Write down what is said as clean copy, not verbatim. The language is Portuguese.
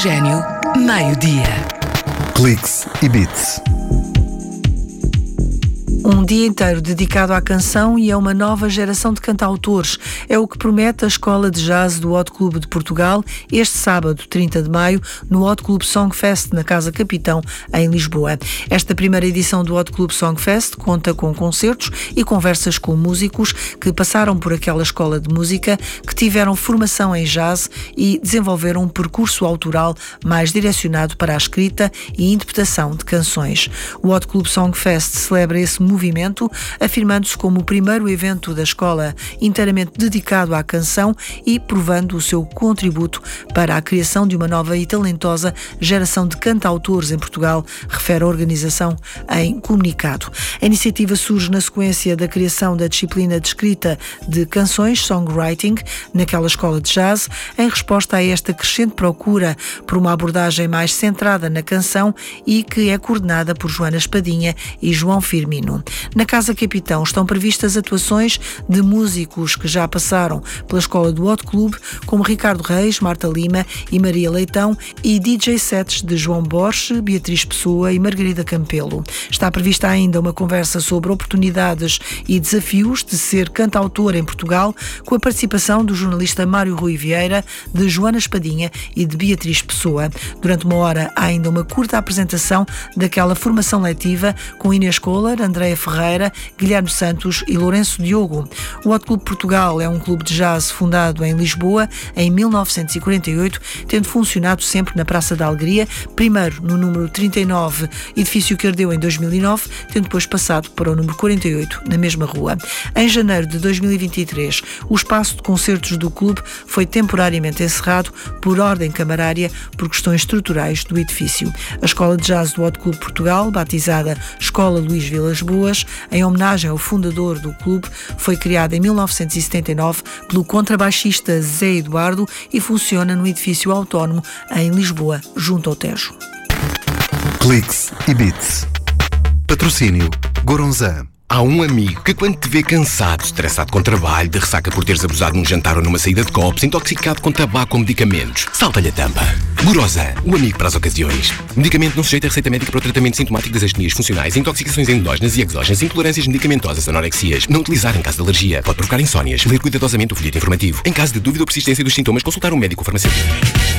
Oxigênio, meio-dia. Cliques e Beats. Um dia inteiro dedicado à canção e a uma nova geração de cantautores. É o que promete a Escola de Jazz do Hot Club de Portugal este sábado, 30 de maio, no Hot Club Songfest, na Casa Capitão, em Lisboa. Esta primeira edição do Hot Club Songfest conta com concertos e conversas com músicos que passaram por aquela escola de música, que tiveram formação em jazz e desenvolveram um percurso autoral mais direcionado para a escrita e interpretação de canções. O Hot Club Songfest celebra esse movimento, afirmando-se como o primeiro evento da escola inteiramente dedicado à canção e provando o seu contributo para a criação de uma nova e talentosa geração de cantautores em Portugal, refere a organização em comunicado. A iniciativa surge na sequência da criação da disciplina de escrita de canções, songwriting, naquela escola de jazz, em resposta a esta crescente procura por uma abordagem mais centrada na canção e que é coordenada por Joana Espadinha e João Firmino. Na Casa Capitão estão previstas atuações de músicos que já passaram pela escola do Hot Club, como Ricardo Reis, Marta Lima e Maria Leitão, e DJ sets de João Borges, Beatriz Pessoa e Margarida Campelo. Está prevista ainda uma conversa sobre oportunidades e desafios de ser cantautor em Portugal, com a participação do jornalista Mário Rui Vieira, de Joana Espadinha e de Beatriz Pessoa. Durante uma hora há ainda uma curta apresentação daquela formação letiva com Inês Kohler, Andréa Ferreira, Guilherme Santos e Lourenço Diogo. O Hot Club Portugal é um clube de jazz fundado em Lisboa em 1948, tendo funcionado sempre na Praça da Alegria, primeiro no número 39, edifício que ardeu em 2009, tendo depois passado para o número 48, na mesma rua. Em janeiro de 2023, o espaço de concertos do clube foi temporariamente encerrado por ordem camarária por questões estruturais do edifício. A Escola de Jazz do Hot Club Portugal, batizada Escola Luís Vilas Boas, em homenagem ao fundador do clube, foi criada em 1979 pelo contrabaixista Zé Eduardo e funciona no edifício autónomo em Lisboa, junto ao Tejo. Cliques e Beats. Patrocínio Goronzan. Há um amigo que, quando te vê cansado, estressado com trabalho, de ressaca por teres abusado num jantar ou numa saída de copos, intoxicado com tabaco ou medicamentos, salta-lhe a tampa. Goronzan, o amigo para as ocasiões. Medicamento não sujeito a receita médica para o tratamento sintomático das astenias funcionais, intoxicações endógenas e exógenas, intolerâncias medicamentosas, anorexias. Não utilizar em caso de alergia. Pode provocar insónias. Ler cuidadosamente o folheto informativo. Em caso de dúvida ou persistência dos sintomas, consultar um médico ou farmacêutico.